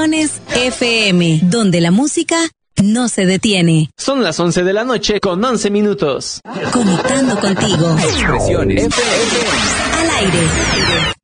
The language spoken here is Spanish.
FM, donde la música no se detiene. Son las 11 de la noche con 11 minutos. Conectando contigo. Expresiones FM. Al aire.